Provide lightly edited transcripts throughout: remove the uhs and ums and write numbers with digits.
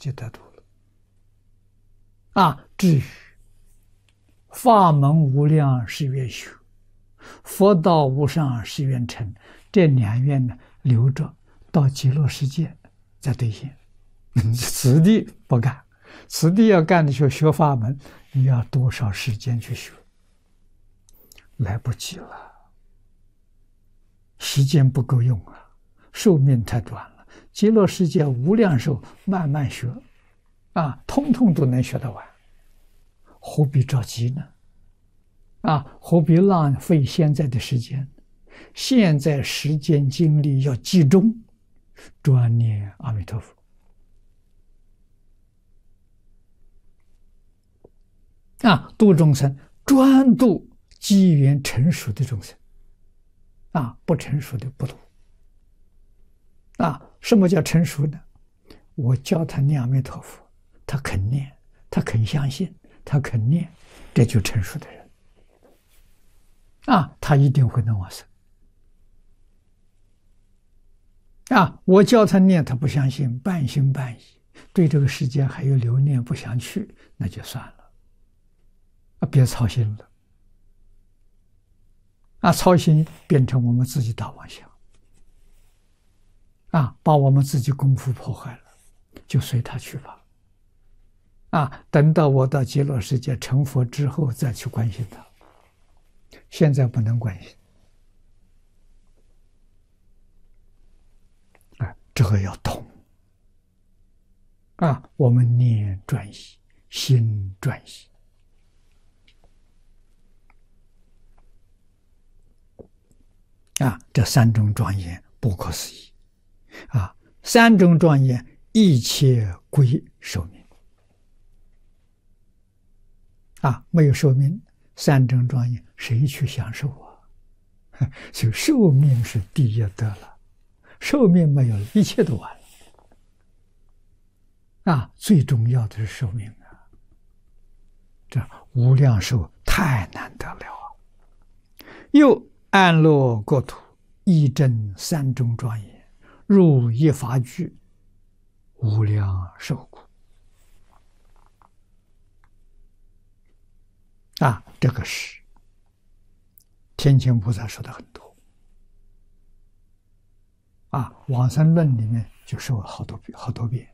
界得度了。至于法门无量誓愿修，佛道无上誓愿成，这两愿呢，留着到极乐世界再兑现。此地不干，此地要干的时候学法门，你要多少时间去学？来不及了，时间不够用啊，寿命太短了。极乐世界无量寿，慢慢学，通通都能学得完，何必着急呢？何必浪费现在的时间？现在时间精力要集中，专念阿弥陀佛。度众生，专度机缘成熟的众生，不成熟的不度。什么叫成熟呢？我教他念阿弥陀佛，他肯念，他肯相信，他肯念，这就成熟的人。他一定会能往生。我教他念，他不相信，半信半疑，对这个世界还有留念，不想去，那就算了。别操心了。操心变成我们自己大妄想。把我们自己功夫破坏了，就随他去吧。等到我到极乐世界成佛之后再去关心他，现在不能关心。这个要懂。我们念专一，心专一。这三种庄严不可思议。三种庄严一切归寿命。没有寿命，三种庄严谁去享受啊？所以寿命是第一德了，寿命没有了，一切都完了。最重要的是寿命啊！这无量寿太难得了。又安乐国土，一真三种庄严，入一法具，无量寿故。这个是天亲菩萨说的很多。往生论里面就说了好多遍。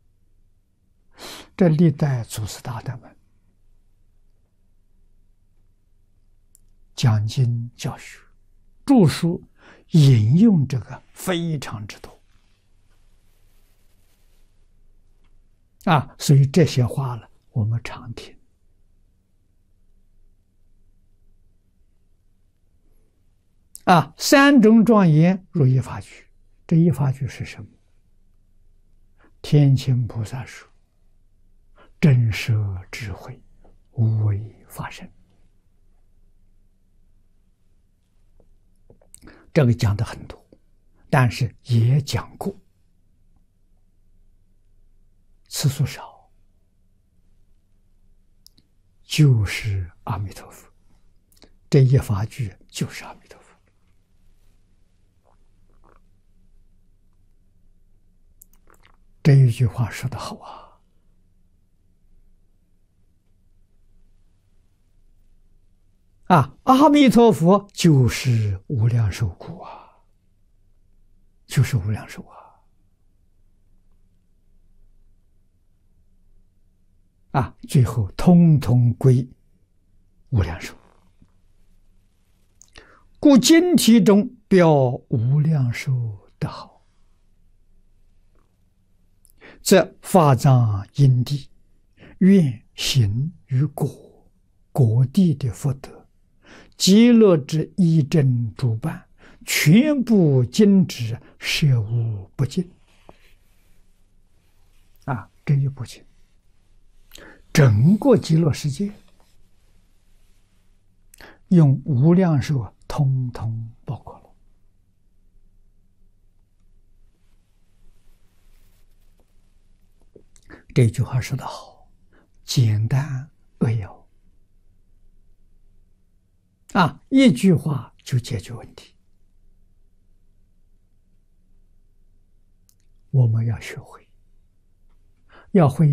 这历代祖师大德们讲经教学、著书引用这个非常之多。所以这些话呢，我们常听。三种庄严入一法具，这一法具是什么？天亲菩萨说：真摄智慧，无为法身。这个讲的很多，但是也讲过，次数少，就是阿弥陀佛。这一法具就是阿弥陀佛。这一句话说得好阿弥陀佛就是无量寿故就是无量寿最后通通归无量寿。故经题中标无量寿德号，则法藏因地愿行于果地的福德，极乐之一真主办，全部尽止，舍无不尽。这一不尽，整个极乐世界用无量寿通通包括了。这句话说得好，简单扼要一句话就解决问题。我们要学会要会。